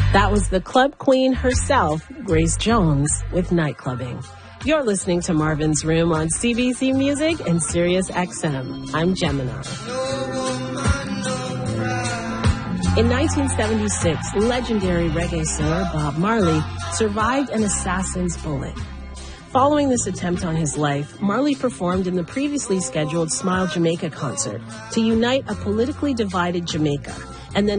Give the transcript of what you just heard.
That was the club queen herself, Grace Jones, with Nightclubbing. You're listening to Marvin's Room on CBC Music and Sirius XM. I'm Gemini. In 1976, legendary reggae singer Bob Marley survived an assassin's bullet. Following this attempt on his life, Marley performed in the previously scheduled Smile Jamaica concert to unite a politically divided Jamaica.